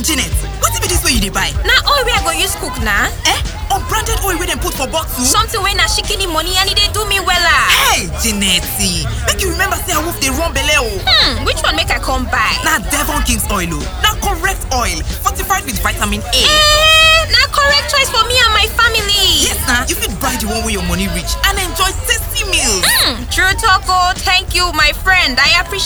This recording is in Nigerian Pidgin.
Janet, what be this way you dey buy? Na oil wey I go use cook na. Unbranded oil wey dem put for bottle? Something wey na shikini money and e dey do me wella. Hey, Janet, make you remember say I wolf dey run belle o. Which one make I come buy? Na Devon King's oil o. Na correct oil, fortified with vitamin A. Na correct choice for me and my family. Yes na, you fit buy the one wey your money reach and enjoy tasty meals. True talk o. Thank you, my friend. I appreciate